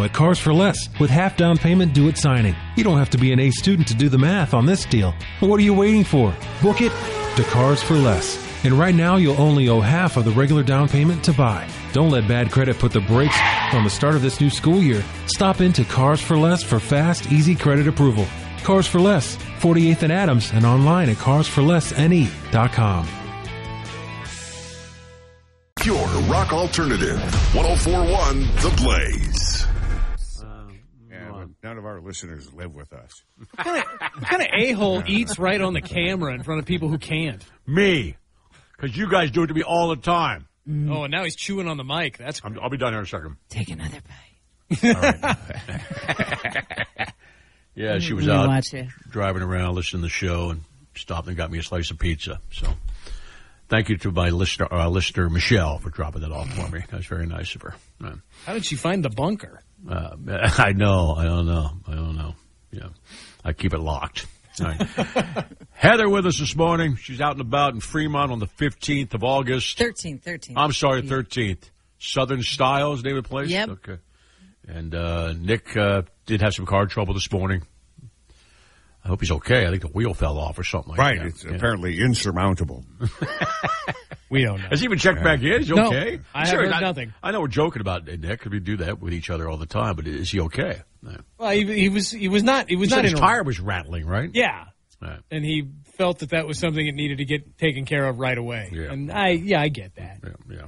at Cars for Less with half down payment due at signing. You don't have to be an A student to do the math on this deal. What are you waiting for? Book it to Cars for Less. And right now, you'll only owe half of the regular down payment to buy. Don't let bad credit put the brakes on the start of this new school year. Stop into Cars for Less for fast, easy credit approval. Cars for Less, 48th and Adams, and online at carsforlessne.com. Pure rock alternative. 104.1 The Blaze. But none of our listeners live with us. What kind of a-hole eats right on the camera in front of people who can't? Me. Because you guys do it to me all the time. Oh, and now he's chewing on the mic. That's great. I'll be done here in a second. Take another bite. Yeah, she was out driving around, listening to the show, and stopped and got me a slice of pizza. So thank you to my listener Michelle, for dropping that off for me. That was very nice of her. How did she find the bunker? I know. I don't know. Yeah, I keep it locked. All right. Heather with us this morning. She's out and about in Fremont on the 15th of August. 13th. I'm sorry, 13th. Southern Style is the name of the place? Yep. Okay. And Nick did have some car trouble this morning. I hope he's okay. I think the wheel fell off or something like that. Right. It's apparently insurmountable. We don't know. Has he even checked back in? Is he okay? I have heard nothing. I know we're joking about it, Nick. We do that with each other all the time, but is he okay? No. Well, he was not. He was not. His tire was rattling, right? Yeah. Right. And he felt that was something that needed to get taken care of right away. Yeah. And I get that. Yeah.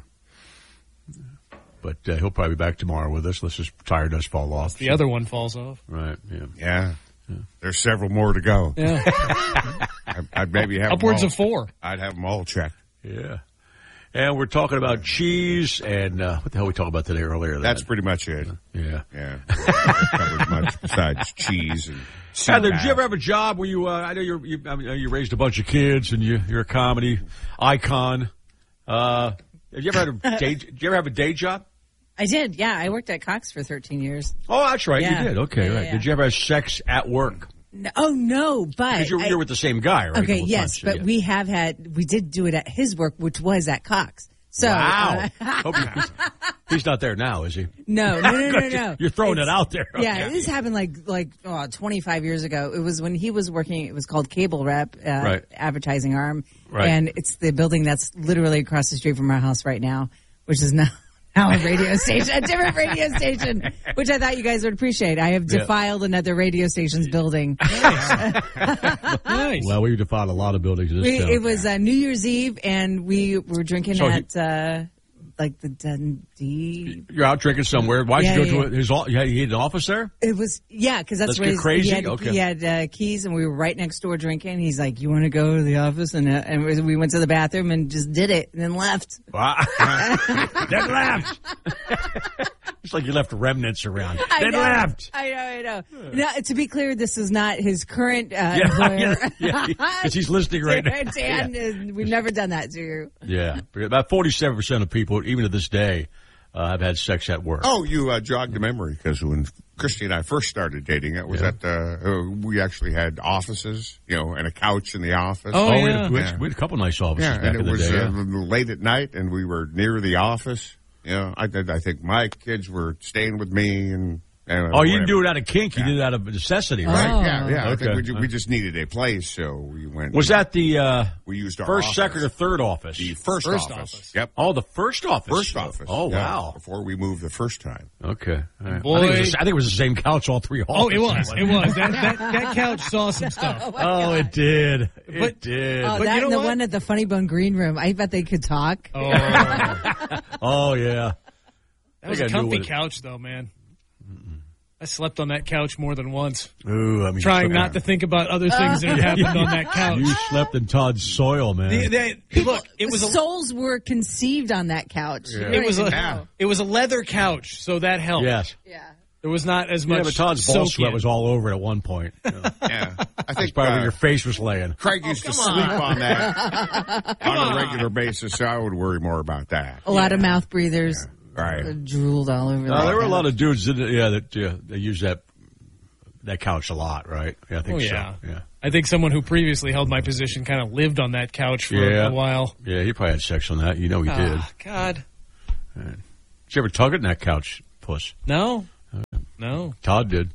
But he'll probably be back tomorrow with us. Unless his tire does fall off. The other one falls off. Right. Yeah. There's several more to go. Yeah. I'd maybe have upwards them all, of 4. I'd have them all checked. Yeah. And we're talking about cheese and what the hell we talked about today earlier? That's pretty much it. Yeah. Covered much besides cheese and. Heather, did you ever have a job where you? I know you raised a bunch of kids and you're a comedy icon. Have you ever had a day? Did you ever have a day job? I did, yeah. I worked at Cox for 13 years. Oh, that's right. Yeah. You did. Okay, Yeah, right. yeah. Did you ever have sex at work? No, but Because you're with the same guy, right? Okay, yes, but we did do it at his work, which was at Cox. So, wow. He's not there now, is he? No. You're throwing it out there. Yeah, Okay. this happened like 25 years ago. It was when he was working. It was called Cable Rep, Right. advertising arm, Right. and it's the building that's literally across the street from our house right now, which is now a radio station, a different radio station, which I thought you guys would appreciate. I have defiled another radio station's building. Nice. Well, we defiled a lot of buildings in this town. It was New Year's Eve, and we were drinking at like the Dundee. You're out drinking somewhere. Why'd you go to his? He had an office there. It was because that's Let's where get crazy. He had keys, and we were right next door drinking. He's like, "You want to go to the office?" And we went to the bathroom and just did it, and then left. Wow. Then left. It's like you left remnants around. Then left. I know. Now, to be clear, this is not his current employer. Because he's listening right now. Dan, we've never done that to you. Yeah, about 47% of people, even to this day, have had sex at work. Oh, you jogged the memory because when Christy and I first started dating, it was at we actually had offices, and a couch in the office. Oh, we yeah. had a couple nice offices back and in it the was day. late at night, and we were near the office. I think my kids were staying with me, and you didn't do it out of kink; you did it out of necessity, right? Oh. Yeah. Okay. I think we just needed a place, so we went. Was that the we used our first, office. second, or third office? The first office. Yep. Oh, the first office. First office. Oh, yeah, wow. Before we moved the first time. Okay. All right. Boy. I think it was the same couch, all three Oh, offices. it was. That couch saw some stuff. Oh, it did. It did. Oh, But that you know and the what? one at the Funny Bone Green Room. I bet they could talk. Oh, Oh, yeah. that was a comfy couch, though, man. I slept on that couch more than once, Ooh, I mean, trying not to think about other things that had happened on that couch. You slept in Todd's soil, man. Look, it was Souls were conceived on that couch. Yeah. it was a leather couch, so that helped. Yes. Yeah. There was not as much. Yeah, but Todd's ball soak sweat in. was all over it at one point. Yeah. I That's think probably where your face was laying. Craig used to sleep on that on a regular basis, so I would worry more about that. A lot of mouth breathers. Right. Drooled all over. There were a lot of dudes that they used that couch a lot, right? Yeah, I think so. Yeah. Yeah. I think someone who previously held my position kind of lived on that couch for a while. Yeah, he probably had sex on that. You know he did. God. Did you ever tug it in that couch, puss? No? No. Todd did.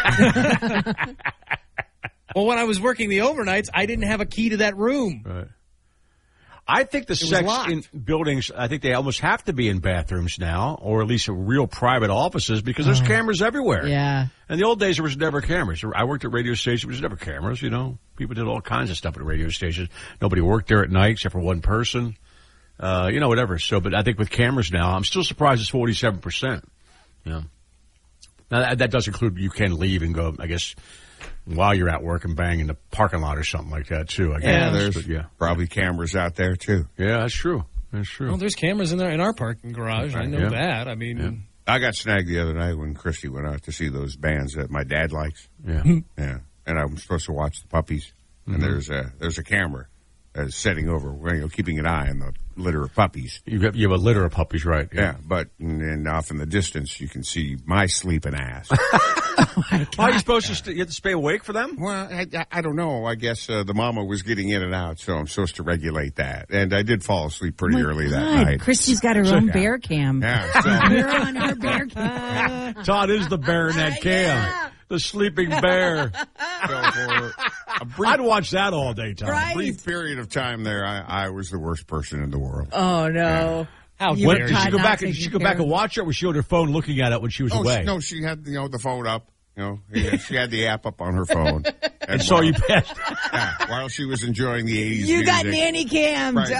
Well, when I was working the overnights, I didn't have a key to that room. Right. I think the sex in buildings, I think they almost have to be in bathrooms now, or at least real private offices, because there's cameras everywhere. Yeah. In the old days, there was never cameras. I worked at radio stations, there was never cameras, you know. People did all kinds of stuff at radio stations. Nobody worked there at night except for one person. You know, whatever. So, but I think with cameras now, I'm still surprised it's 47%. Yeah. Now, that does include you can leave and go, I guess, while you're at work and bang in the parking lot or something like that, too. I guess. Yeah, there's probably cameras out there, too. Yeah, that's true. That's true. Well, there's cameras in our parking garage. I know that. I mean... I got snagged the other night when Christy went out to see those bands that my dad likes. Yeah. Yeah. And I'm supposed to watch the puppies. And there's a camera setting over, keeping an eye on the litter of puppies. You have a litter of puppies, right? Yeah, but and off in the distance, you can see my sleeping ass. Are you supposed to you have to stay awake for them? Well, I don't know. I guess the mama was getting in and out, so I'm supposed to regulate that. And I did fall asleep pretty early that night. Christy's got her own bear cam. Yeah, so. We're on her bear cam. Todd is the bear in that cam. The sleeping bear. So for I'd watch that all day, Todd. Right. a brief period of time there, I was the worst person in the world. Oh, no. Yeah. How Did she go back? Did she go back and watch it? Or was she on her phone looking at it when she was away? She had the phone up. She had the app up on her phone. And saw you passed. Yeah, while she was enjoying the 80s You music. got nanny cammed. Right.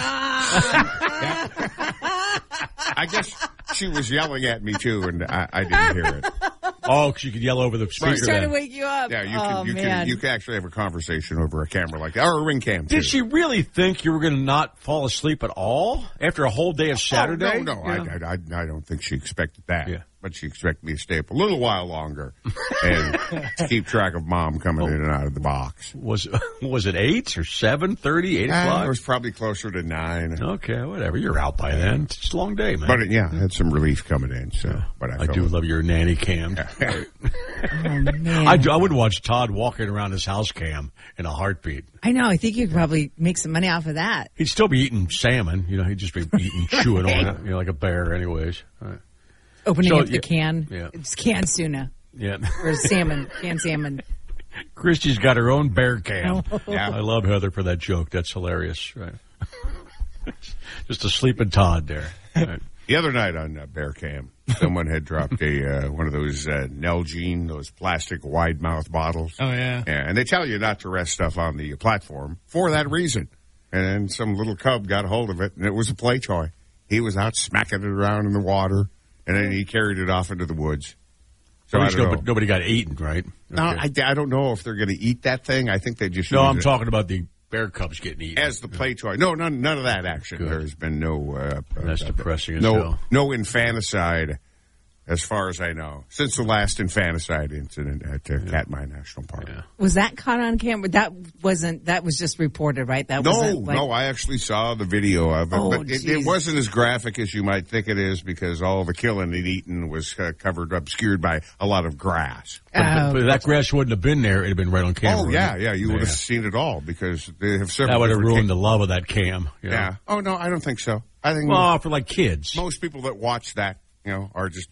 I guess she was yelling at me too, and I didn't hear it. Oh, because you could yell over the speaker. She's trying to wake you up. Yeah, you can actually have a conversation over a camera like that, or a ring cam too. Did she really think you were going to not fall asleep at all after a whole day of Saturday? No. I don't think she expected that. Yeah. But she expected me to stay up a little while longer and to keep track of Mom coming in and out of the box. Was it 8 or 7:30, 8 o'clock? It was probably closer to 9. Okay, whatever. You're out by then. It's a long day, man. But I had some relief coming in. So, but I do love your nanny cam. Oh, man. I would watch Todd walking around his house cam in a heartbeat. I know. I think you'd probably make some money off of that. He'd still be eating salmon. He'd just be eating, chewing on it, like a bear anyways. All right. Opening up the can. Yeah. It's canned tuna. Yeah. Or salmon. Canned salmon. Christy's got her own bear cam. Yeah. I love Heather for that joke. That's hilarious. Right. Just a sleeping Todd there. Right. The other night on Bear Cam, someone had dropped one of those Nalgene, those plastic wide mouth bottles. Oh, yeah. And they tell you not to rest stuff on the platform for that reason. And then some little cub got a hold of it, and it was a play toy. He was out smacking it around in the water, and then he carried it off into the woods. So nobody got eaten, right? No, Okay. I don't know if they're going to eat that thing. I think they just No, use I'm it talking about the bear cubs getting eaten. as the play toy. No, none of that action. Good. There's been no... That's depressing as hell. No infanticide, as far as I know, since the last infanticide incident at Katmai National Park. Yeah. Was that caught on camera? That was just reported, right? No, I actually saw the video of it, but it geez. wasn't as graphic as you might think it is because all the killing and eating was obscured by a lot of grass. But if that grass wouldn't have been there, it'd have been right on camera. Oh, yeah, you would have seen it all because they have several. That would have different ruined the love of that cam. You know? Yeah. Oh, no, I don't think so. I think for like kids. most people that watch that, are just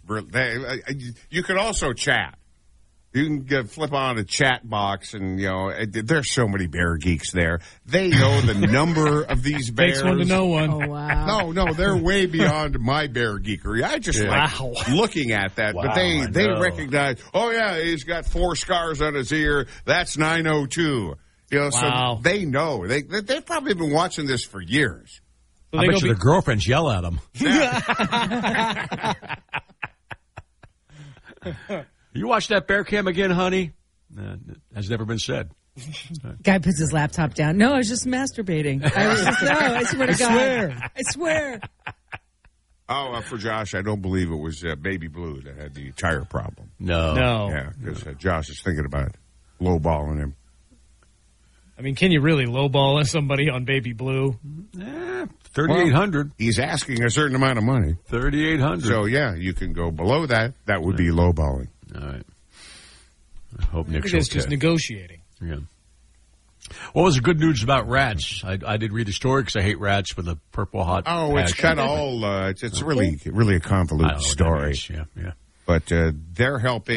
you could also chat. You can flip on a chat box, and there's so many bear geeks there. They know the number of these bears. Takes one to know one. Oh, wow. No, they're way beyond my bear geekery. I just like looking at that, Wow, but they recognize. Oh yeah, he's got 4 scars on his ear. That's 902. Wow. So they know. They've probably been watching this for years. So I bet you their girlfriends yell at them. You watch that bear cam again, honey? Has never been said. Guy puts his laptop down. No, I was just masturbating. I swear to God. I swear. Oh, for Josh, I don't believe it was Baby Blue that had the tire problem. No. Yeah, because Josh is thinking about lowballing him. I mean, can you really lowball somebody on Baby Blue? 3,800. He's asking a certain amount of money. 3,800. So, yeah, you can go below that. That would be lowballing. All right. I hope I Nick's think it's okay. just negotiating. Yeah. What was the good news about rats? I did read the story because I hate rats with a purple hot. Oh, it's kind of all. It's really a convoluted story. Yeah. But they're helping.